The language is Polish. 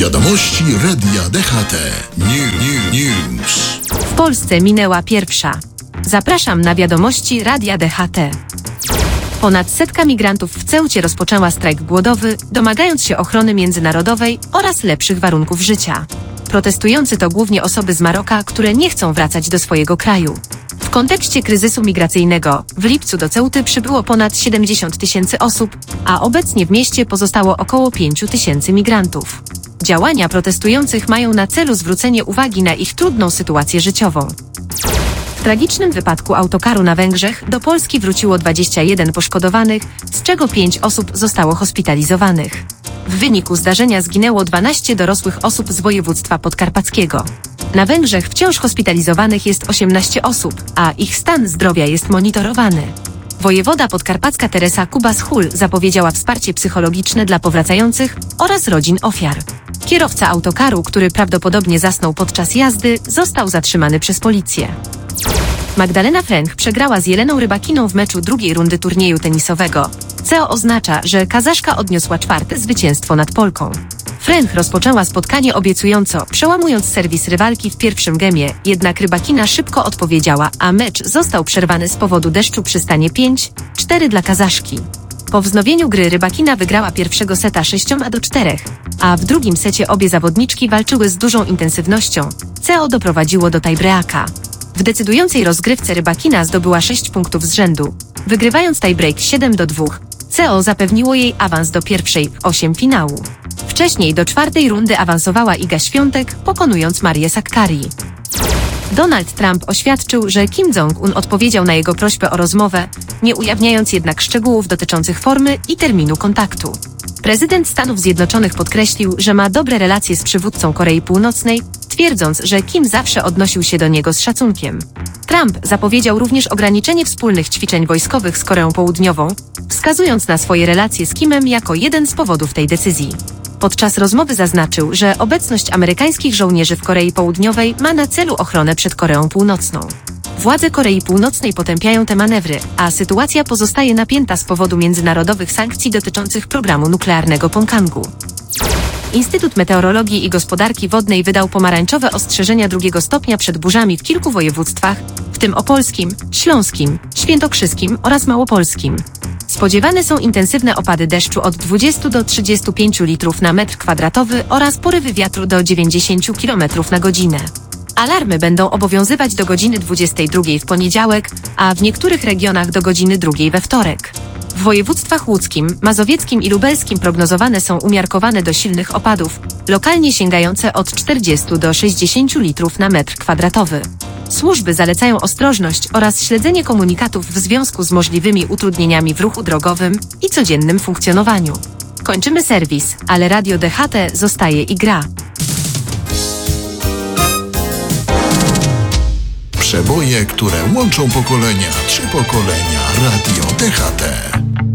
Wiadomości Radia DHT. News. W Polsce minęła pierwsza. Zapraszam na wiadomości Radia DHT. Ponad 100 migrantów w Ceucie rozpoczęła strajk głodowy, domagając się ochrony międzynarodowej oraz lepszych warunków życia. Protestujący to głównie osoby z Maroka, które nie chcą wracać do swojego kraju. W kontekście kryzysu migracyjnego w lipcu do Ceuty przybyło ponad 70 000 osób, a obecnie w mieście pozostało około 5 000 migrantów. Działania protestujących mają na celu zwrócenie uwagi na ich trudną sytuację życiową. W tragicznym wypadku autokaru na Węgrzech do Polski wróciło 21 poszkodowanych, z czego 5 osób zostało hospitalizowanych. W wyniku zdarzenia zginęło 12 dorosłych osób z województwa podkarpackiego. Na Węgrzech wciąż hospitalizowanych jest 18 osób, a ich stan zdrowia jest monitorowany. Wojewoda podkarpacka Teresa Kubas-Hul zapowiedziała wsparcie psychologiczne dla powracających oraz rodzin ofiar. Kierowca autokaru, który prawdopodobnie zasnął podczas jazdy, został zatrzymany przez policję. Magdalena Fręch przegrała z Jeleną Rybakiną w meczu drugiej rundy turnieju tenisowego, co oznacza, że Kazaszka odniosła 4. zwycięstwo nad Polką. Fręch rozpoczęła spotkanie obiecująco, przełamując serwis rywalki w pierwszym gemie, jednak Rybakina szybko odpowiedziała, a mecz został przerwany z powodu deszczu przy stanie 5-4 dla Kazaszki. Po wznowieniu gry Rybakina wygrała pierwszego seta 6-4, a w drugim secie obie zawodniczki walczyły z dużą intensywnością, co doprowadziło do tiebreaka. W decydującej rozgrywce Rybakina zdobyła 6 punktów z rzędu, wygrywając tiebreak 7-2, co zapewniło jej awans do pierwszej 8 finału. Wcześniej do 4. rundy awansowała Iga Świątek, pokonując Marię Sakkari. Donald Trump oświadczył, że Kim Jong-un odpowiedział na jego prośbę o rozmowę, nie ujawniając jednak szczegółów dotyczących formy i terminu kontaktu. Prezydent Stanów Zjednoczonych podkreślił, że ma dobre relacje z przywódcą Korei Północnej, twierdząc, że Kim zawsze odnosił się do niego z szacunkiem. Trump zapowiedział również ograniczenie wspólnych ćwiczeń wojskowych z Koreą Południową, wskazując na swoje relacje z Kimem jako jeden z powodów tej decyzji. Podczas rozmowy zaznaczył, że obecność amerykańskich żołnierzy w Korei Południowej ma na celu ochronę przed Koreą Północną. Władze Korei Północnej potępiają te manewry, a sytuacja pozostaje napięta z powodu międzynarodowych sankcji dotyczących programu nuklearnego Pongkangu. Instytut Meteorologii i Gospodarki Wodnej wydał pomarańczowe ostrzeżenia 2. stopnia przed burzami w kilku województwach, w tym opolskim, śląskim, świętokrzyskim oraz małopolskim. Spodziewane są intensywne opady deszczu od 20 do 35 litrów na metr kwadratowy oraz porywy wiatru do 90 km na godzinę. Alarmy będą obowiązywać do godziny 22 w poniedziałek, a w niektórych regionach do godziny 2 we wtorek. W województwach łódzkim, mazowieckim i lubelskim prognozowane są umiarkowane do silnych opadów, lokalnie sięgające od 40 do 60 litrów na metr kwadratowy. Służby zalecają ostrożność oraz śledzenie komunikatów w związku z możliwymi utrudnieniami w ruchu drogowym i codziennym funkcjonowaniu. Kończymy serwis, ale Radio DHT zostaje i gra. Przeboje, które łączą pokolenia. 3 pokolenia. Radio DHT.